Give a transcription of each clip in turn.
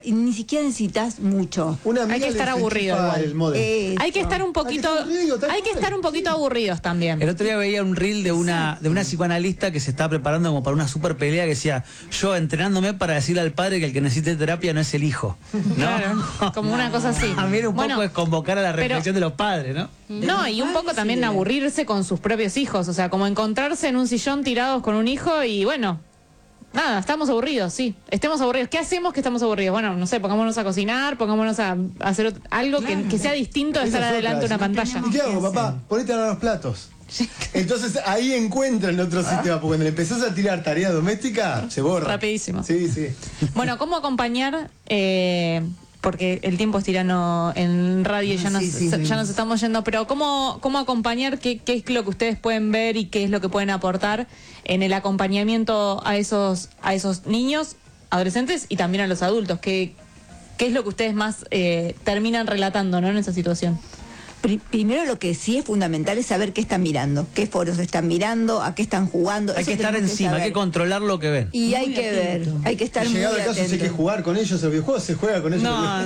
Y ni siquiera necesitas mucho. Hay que estar aburrido igual. Hay que estar un poquito, aburridos también. El otro día veía un reel de una psicoanalista que se estaba preparando como para una super pelea que decía: yo entrenándome para decirle al padre que el que necesite terapia no es el hijo, ¿no? Claro, como una cosa así. También un poco es convocar a la reflexión de los padres, ¿no? No, y un poco también aburrirse con sus propios hijos, o sea, como encontrarse en un sillón tirados con un hijo y bueno, nada, estamos aburridos, sí, estemos aburridos. ¿Qué hacemos que estamos aburridos? Bueno, no sé, pongámonos a cocinar, pongámonos a hacer algo que sea distinto de estar adelante de una pantalla. ¿Y qué hago, papá? Ponete a lavar los platos. Entonces ahí encuentran otro sistema, porque cuando le empezás a tirar tarea doméstica, se borra. Rapidísimo. Sí, sí. Bueno, ¿cómo acompañar? Porque el tiempo es tirano en radio y ya nos estamos yendo, pero ¿cómo acompañar? ¿Qué es lo que ustedes pueden ver y qué es lo que pueden aportar en el acompañamiento a esos niños, adolescentes y también a los adultos? ¿Qué es lo que ustedes más terminan relatando, ¿no?, en esa situación? Primero, lo que sí es fundamental es saber qué están mirando, qué foros están mirando, a qué están jugando. Hay que estar encima, hay que controlar lo que ven. Y hay que ver, hay que estar muy atento. Llegado el caso, si hay que jugar con ellos el videojuego, se juega con ellos.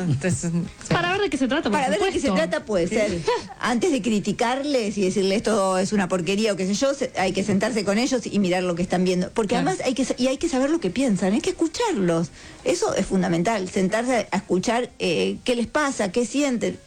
Para ver de qué se trata, Para ver de qué se trata puede ser. Antes de criticarles y decirles esto es una porquería o qué sé yo, hay que sentarse con ellos y mirar lo que están viendo. Porque además hay que saber lo que piensan, hay que escucharlos. Eso es fundamental, sentarse a escuchar qué les pasa, qué sienten.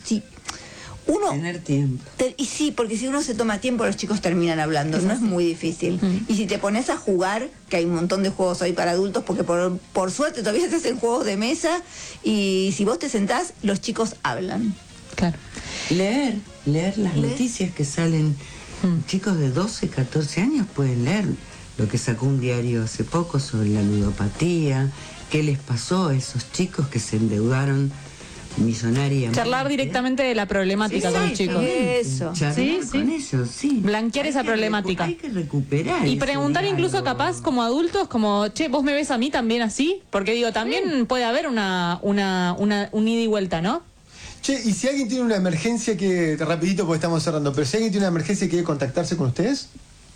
Tener tiempo. Y sí, porque si uno se toma tiempo, los chicos terminan hablando, no es muy difícil. Y si te pones a jugar, que hay un montón de juegos hoy para adultos, porque por suerte todavía se hacen juegos de mesa, y si vos te sentás, los chicos hablan. Claro. Leer las noticias que salen. Chicos de 12, 14 años pueden leer lo que sacó un diario hace poco sobre la ludopatía, qué les pasó a esos chicos que se endeudaron millonariamente. Charlar directamente de la problemática con los chicos. Eso. Con ellos, sí. Blanquear esa problemática. Hay que recuperar. Y preguntar incluso capaz como adultos, como, che, ¿vos me ves a mí también así? Porque digo, también puede haber un ida y vuelta, ¿no? Che, y si alguien tiene una emergencia rapidito porque estamos cerrando, pero si alguien tiene una emergencia y quiere contactarse con ustedes,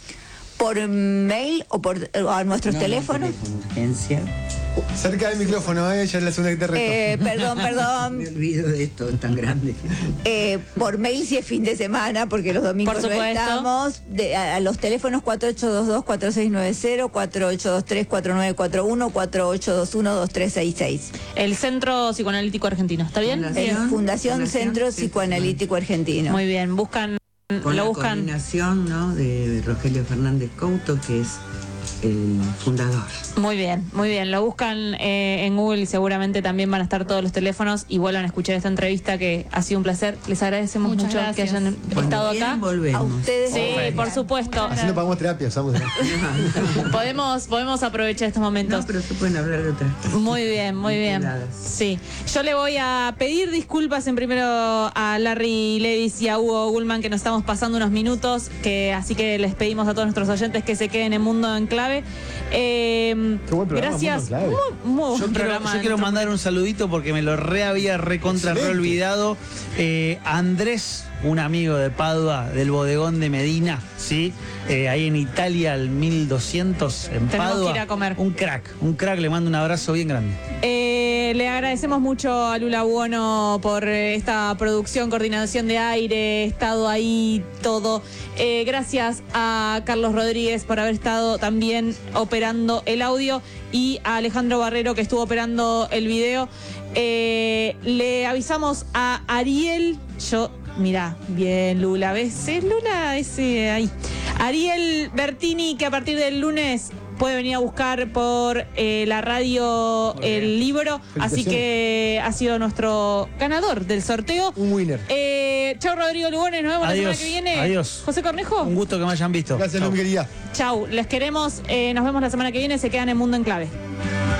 por mail o a nuestros teléfonos. Urgencia. Cerca del micrófono, ya es la segunda que te reto. Perdón. Me olvido de esto tan grande. Por mail si es fin de semana, porque los domingos no estamos. A los teléfonos 4822-4690, 4823-4941, 4821-2366. El Centro Psicoanalítico Argentino, ¿está bien? Fundación Centro Psicoanalítico Argentino. Muy bien, buscan. Con la coordinación, ¿no?, de Rogelio Fernández Couto, que es el fundador. Muy bien, lo buscan en Google y seguramente también van a estar todos los teléfonos y vuelvan a escuchar esta entrevista, que ha sido un placer. Les agradecemos mucho que hayan estado acá. Volvemos. A ustedes. Sí, por supuesto. Así no pagamos terapia, usamos. podemos aprovechar estos momentos. No, pero se pueden hablar de otras cosas. Muy bien. Sí. Yo le voy a pedir disculpas en primero a Larry Levis y a Hugo Gullman, que nos estamos pasando unos minutos, así que les pedimos a todos nuestros oyentes que se queden en Mundo en Clave. Qué buen programa, gracias. Mundo en Clave. Yo quiero mandar un saludito porque me lo había reolvidado. Andrés, un amigo de Padua, del bodegón de Medina, ¿sí? Ahí en Italia, al 1200, en Tenemos Padua. que ir a comer. Un crack, le mando un abrazo bien grande. Le agradecemos mucho a Lula Buono por esta producción, coordinación de aire, estado ahí todo. Gracias a Carlos Rodríguez por haber estado también operando el audio y a Alejandro Barrero, que estuvo operando el video. Le avisamos a Ariel, mirá, bien Lula, ¿ves? Es Lula ese ahí. Ariel Bertini, que a partir del lunes puede venir a buscar por la radio el libro, así que ha sido nuestro ganador del sorteo. Un winner. Chau Rodrigo Lugones, nos vemos la semana que viene. Adiós. José Cornejo. Un gusto que me hayan visto. Gracias, Lu, querida. Chau, les queremos, nos vemos la semana que viene, se quedan en Mundo en Clave.